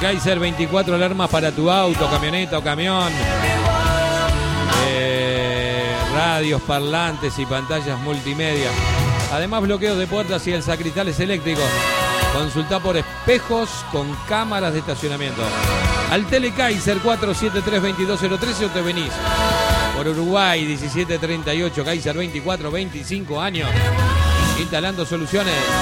Kaiser, 24 alarmas para tu auto, camioneta o camión. Radios, parlantes y pantallas multimedia. Además, bloqueos de puertas y el sacristales eléctricos. Consulta por espejos con cámaras de estacionamiento. Al Tele Kaiser 473-2203 o te venís por Uruguay 1738, Kaiser 24, 25 años. Instalando soluciones.